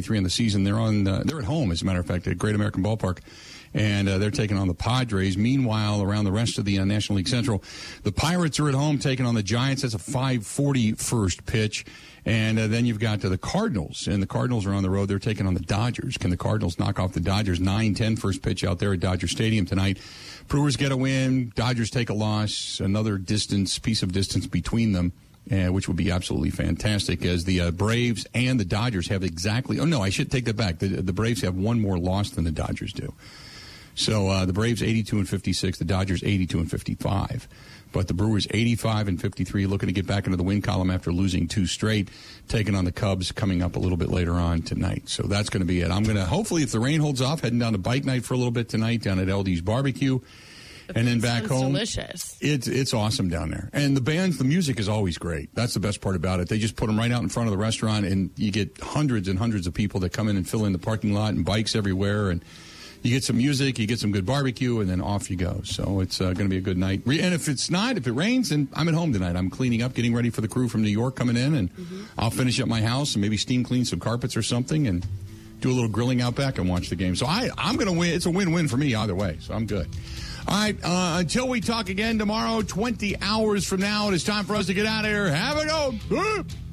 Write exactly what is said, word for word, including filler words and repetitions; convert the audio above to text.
three on the season. They're on. Uh, they're at home, as a matter of fact, at Great American Ballpark. And uh, they're taking on the Padres. Meanwhile, around the rest of the uh, National League Central, the Pirates are at home taking on the Giants. That's a five forty first pitch. And uh, then you've got uh, the Cardinals. And the Cardinals are on the road. They're taking on the Dodgers. Can the Cardinals knock off the Dodgers? nine ten first pitch out there at Dodger Stadium tonight. Brewers get a win. Dodgers take a loss. Another distance, piece of distance between them. Uh, which would be absolutely fantastic, as the uh, Braves and the Dodgers have exactly – oh, no, I should take that back. The, the Braves have one more loss than the Dodgers do. So uh, the Braves eighty-two and fifty-six, the Dodgers eighty-two and fifty-five. But the Brewers eighty-five and fifty-three, looking to get back into the win column after losing two straight, taking on the Cubs coming up a little bit later on tonight. So that's going to be it. I'm going to – hopefully, if the rain holds off, heading down to bike night for a little bit tonight down at L D's Barbecue. And then back home, delicious. It's it's awesome down there, and the bands, the music is always great. That's the best part about it. They just put them right out in front of the restaurant, and you get hundreds and hundreds of people that come in and fill in the parking lot, and bikes everywhere, and you get some music, you get some good barbecue, and then off you go. So it's uh, going to be a good night. And if it's not, if it rains, then I'm at home tonight. I'm cleaning up, getting ready for the crew from New York coming in, and mm-hmm. I'll finish up my house and maybe steam clean some carpets or something, and do a little grilling out back and watch the game. So I I'm going to win. It's a win-win for me either way. So I'm good. All right, uh, until we talk again tomorrow, twenty hours from now, it is time for us to get out of here. Have a go.